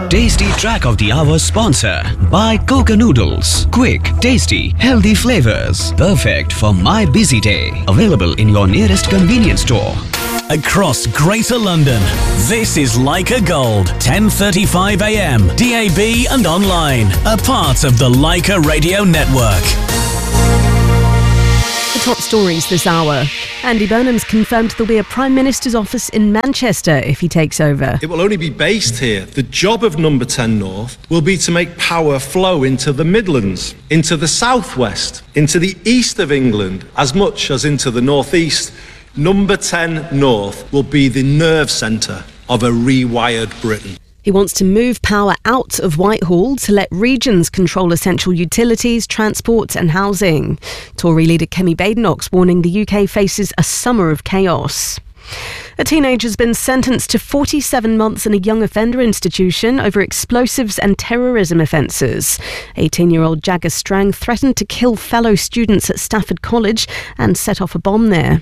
Tasty Track of the Hour sponsor by Coca Noodles. Quick, tasty, healthy flavors. Perfect for my busy day. Available in your nearest convenience store. Across Greater London, this is Leica Gold, 10:35 a.m, DAB and online. A part of the Leica Radio Network. The top stories this hour. Andy Burnham's confirmed there'll be a Prime Minister's office in Manchester if he takes over. It will only be based here. The job of Number 10 North will be to make power flow into the Midlands, into the southwest, into the east of England, as much as into the northeast. Number 10 North will be the nerve centre of a rewired Britain. He wants to move power out of Whitehall to let regions control essential utilities, transport and housing. Tory leader Kemi Badenoch's warning the UK faces a summer of chaos. A teenager's been sentenced to 47 months in a young offender institution over explosives and terrorism offences. 18-year-old Jagger Strang threatened to kill fellow students at Stafford College and set off a bomb there.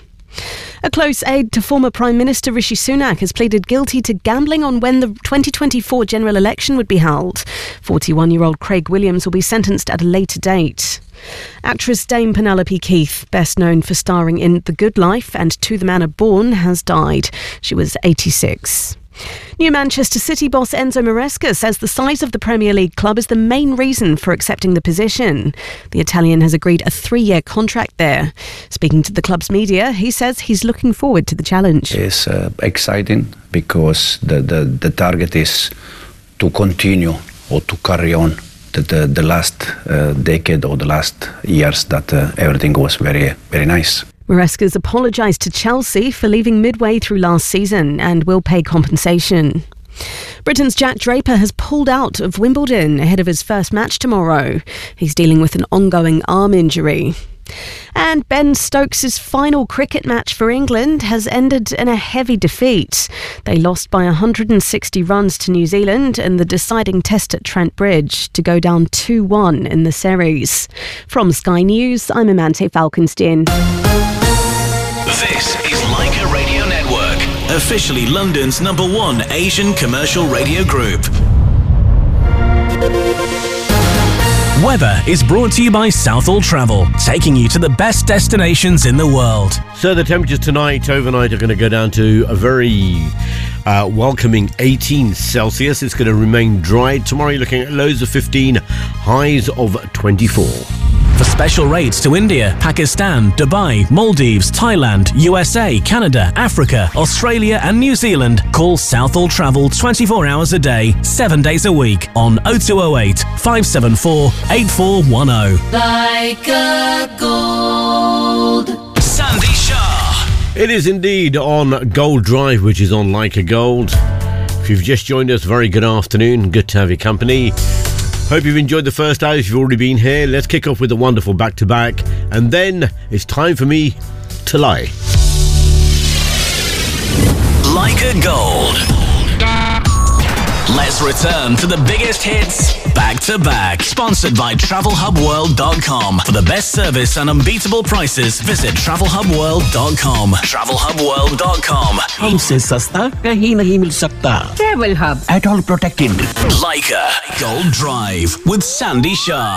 A close aide to former Prime Minister Rishi Sunak has pleaded guilty to gambling on when the 2024 general election would be held. 41-year-old Craig Williams will be sentenced at a later date. Actress Dame Penelope Keith, best known for starring in The Good Life and To the Manor Born, has died. She was 86. New Manchester City boss Enzo Maresca says the size of the Premier League club is the main reason for accepting the position. The Italian has agreed a 3-year contract there. Speaking to the club's media, he says he's looking forward to the challenge. It's exciting because the target is to continue or to carry on the last decade or the last years that everything was very, very nice. Maresca's apologised to Chelsea for leaving midway through last season and will pay compensation. Britain's Jack Draper has pulled out of Wimbledon ahead of his first match tomorrow. He's dealing with an ongoing arm injury. And Ben Stokes' final cricket match for England has ended in a heavy defeat. They lost by 160 runs to New Zealand in the deciding test at Trent Bridge to go down 2-1 in the series. From Sky News, I'm Amante Falkenstein. This is Leica Radio Network, officially London's #1 Asian commercial radio group. Weather is brought to you by Southall Travel, taking you to the best destinations in the world. So the temperatures tonight, overnight, are going to go down to a very welcoming 18 Celsius. It's going to remain dry. Tomorrow you're looking at lows of 15, highs of 24. For special rates to India, Pakistan, Dubai, Maldives, Thailand, USA, Canada, Africa, Australia and New Zealand, call Southall Travel 24 hours a day, 7 days a week on 0208 574 8410. Leica Gold. Sandy Shah. It is indeed on Gold Drive, which is on Leica Gold. If you've just joined us, very good afternoon. Good to have your company. Hope you've enjoyed the first hour. If you've already been here, let's kick off with a wonderful back-to-back. And then it's time for me to lie. Leica Gold. Let's return to the biggest hits back-to-back. Sponsored by TravelHubWorld.com. For the best service and unbeatable prices, visit TravelHubWorld.com. TravelHubWorld.com. हमसे सस्ता कहीं नहीं मिल सकता. Travel Hub. At all protected. Leica Gold Drive with Sandy Shah.